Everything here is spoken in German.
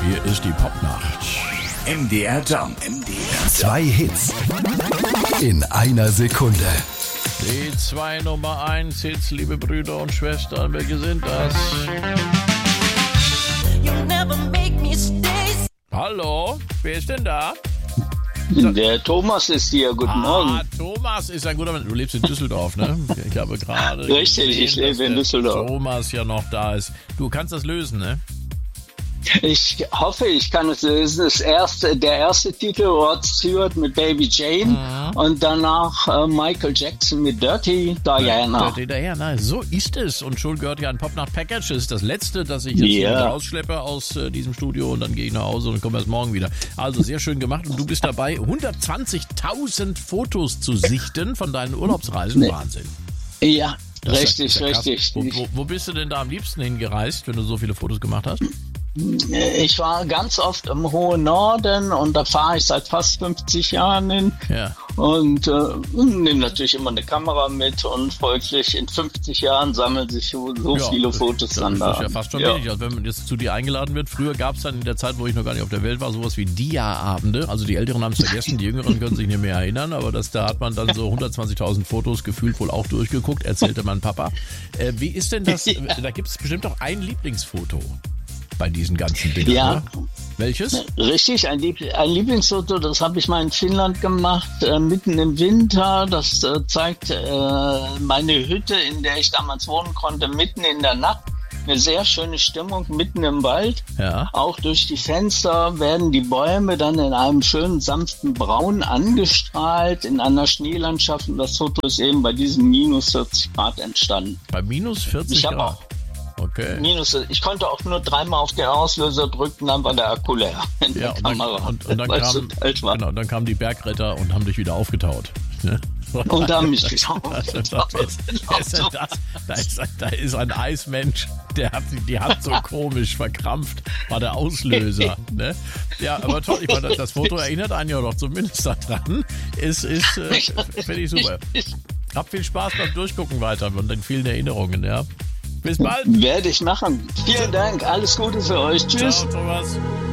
Hier ist die Popnacht. MDR Jump. Zwei Hits in einer Sekunde. Die 2 Nummer 1 Hits, liebe Brüder und Schwestern, welche sind das? Hallo, wer ist denn da? Der Thomas ist hier, guten Morgen. Thomas ist ein guter Mann. Du lebst in Düsseldorf, ne? Ich habe gerade Richtig, gesehen, ich lebe in Düsseldorf. Thomas ja noch da ist. Du kannst das lösen, ne? Ich hoffe, ich kann es lösen. Der erste Titel, Rod Stewart mit Baby Jane und danach Michael Jackson mit Dirty Diana. Dirty Diana, so ist es. Und schon gehört ja ein Popnacht-Package. Das ist das letzte, das ich jetzt hier rausschleppe aus diesem Studio und dann gehe ich nach Hause und komme erst morgen wieder. Also sehr schön gemacht und du bist dabei, 120.000 Fotos zu sichten von deinen Urlaubsreisen. Nee. Wahnsinn. Ja, das richtig. Wo bist du denn da am liebsten hingereist, wenn du so viele Fotos gemacht hast? Ich war ganz oft im hohen Norden und da fahre ich seit fast 50 Jahren hin. Ja. Und nehme natürlich immer eine Kamera mit und folglich in 50 Jahren sammeln sich so viele Fotos dann da. Das ist ja fast schon wenig. Also wenn man jetzt zu dir eingeladen wird, früher gab es dann in der Zeit, wo ich noch gar nicht auf der Welt war, sowas wie Dia-Abende. Also die Älteren haben es vergessen, die Jüngeren können sich nicht mehr erinnern, aber da hat man dann so 120.000 Fotos gefühlt wohl auch durchgeguckt, erzählte mein Papa. Wie ist denn das? Da gibt es bestimmt auch ein Lieblingsfoto bei diesen ganzen Bildern, oder? Welches? Richtig, ein Lieblingsfoto, das habe ich mal in Finnland gemacht, mitten im Winter. Das zeigt meine Hütte, in der ich damals wohnen konnte, mitten in der Nacht. Eine sehr schöne Stimmung, mitten im Wald. Ja. Auch durch die Fenster werden die Bäume dann in einem schönen, sanften Braun angestrahlt, in einer Schneelandschaft. Und das Foto ist eben bei diesem minus 40 Grad entstanden. Bei minus 40 Grad? Okay. Ich konnte auch nur 3-mal auf den Auslöser drücken, dann war der Akku leer in der Kamera. Und dann kamen die Bergretter und haben dich wieder aufgetaut. Und haben mich geschaut. Da ist ein Eismensch, der hat die Hand so komisch verkrampft, war der Auslöser. Ne? Ja, aber toll, ich meine, das Foto erinnert einen ja doch zumindest daran. Finde ich super. Hab viel Spaß beim Durchgucken weiter und den vielen Erinnerungen, ja. Bis bald. Werde ich machen. Vielen Dank. Alles Gute für euch. Tschüss. Ciao, Thomas.